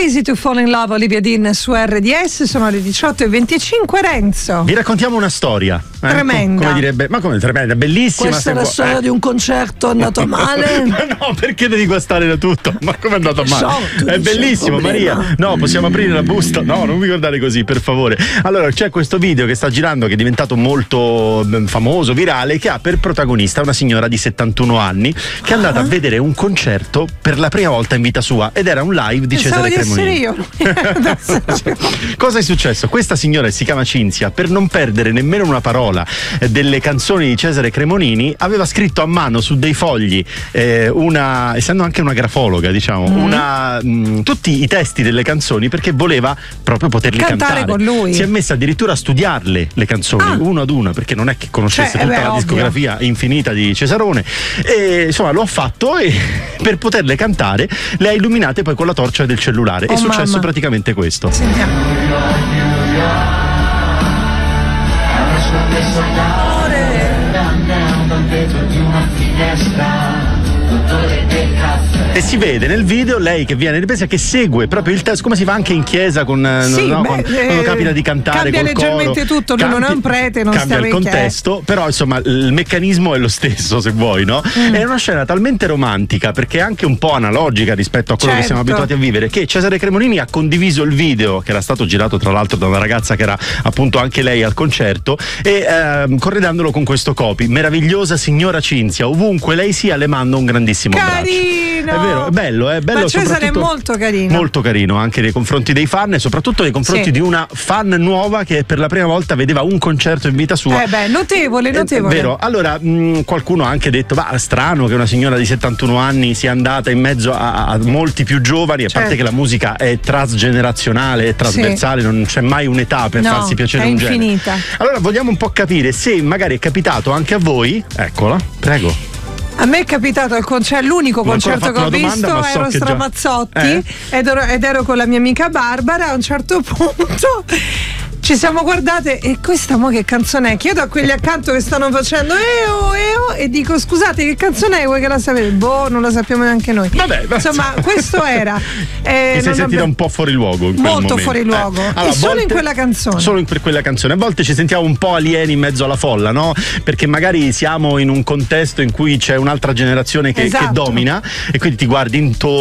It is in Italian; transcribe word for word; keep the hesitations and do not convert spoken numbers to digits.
Easy to Fall in Love, Olivia Dean su R D S, sono le diciotto e venticinque. Renzo, vi raccontiamo una storia eh? tremenda, come direbbe, ma come tremenda, bellissima. Questa è la storia eh. di un concerto andato male. Ma no, perché devi guastare da tutto? Ma come è andato male? So, è bellissimo, Maria. No, possiamo aprire la busta? No, non mi guardare così, per favore. Allora, c'è questo video che sta girando, che è diventato molto famoso, virale, che ha per protagonista una signora di settantuno anni che è andata a vedere un concerto per la prima volta in vita sua, ed era un live di Pensavo Cesare Cremonini. Io. Cosa è successo? Questa signora, si chiama Cinzia, per non perdere nemmeno una parola eh, delle canzoni di Cesare Cremonini, aveva scritto a mano su dei fogli, eh, una, essendo anche una grafologa, diciamo, mm. una, mh, tutti i testi delle canzoni, perché voleva proprio poterli cantare, cantare. Con lui. Si è messa addirittura a studiarle le canzoni, ah. uno ad uno, perché non è che conoscesse cioè, tutta beh, la ovvio. discografia infinita di Cesarone, e insomma lo ha fatto, e per poterle cantare le ha illuminate poi con la torcia del cellulare. Oh, è successo mamma. praticamente questo. Sentiamo. E si vede nel video lei che viene ripresa, che segue proprio il testo, come si fa anche in chiesa con, sì, no, beh, quando, eh, quando capita di cantare cambia col leggermente coro, tutto, lui cambi, non è un prete, non cambia sta il contesto, eh. però insomma il meccanismo è lo stesso, se vuoi, no? Mm. È una scena talmente romantica, perché è anche un po' analogica rispetto a quello certo. che siamo abituati a vivere, che Cesare Cremonini ha condiviso il video, che era stato girato tra l'altro da una ragazza che era appunto anche lei al concerto, e ehm, corredandolo con questo copy: meravigliosa signora Cinzia, ovunque lei sia le mando un grandissimo Carino. abbraccio. È vero, è bello, è bello. Ma Cesare è molto carino. Molto carino anche nei confronti dei fan, e soprattutto nei confronti sì. di una fan nuova che per la prima volta vedeva un concerto in vita sua. Eh beh, notevole, notevole. È vero. Allora, mh, qualcuno ha anche detto: ma strano che una signora di settantuno anni sia andata in mezzo a, a molti più giovani, a certo. parte che la musica è transgenerazionale, è trasversale, sì. non c'è mai un'età per no, farsi piacere è un infinita. genere. Allora vogliamo un po' capire se magari è capitato anche a voi. Eccola, prego. A me è capitato al concerto, l'unico non concerto che ho visto, domanda, so ero che Stramazzotti eh? ed, ero, ed ero con la mia amica Barbara. A un certo punto ci siamo guardate, e questa mo che canzone è? Chiedo a quelli accanto che stanno facendo eo eo e dico: scusate, che canzone è? Voi che la sapete? Boh, non la sappiamo neanche noi. Vabbè, insomma, questo era. Eh, Ti sei sentita abbiamo... un po' fuori luogo in quel molto momento. fuori luogo. Eh. Allora, e solo volte, in quella canzone. Solo in per quella canzone. A volte ci sentiamo un po' alieni in mezzo alla folla, no? Perché magari siamo in un contesto in cui c'è un'altra generazione che, esatto. che domina, e quindi ti guardi intorno.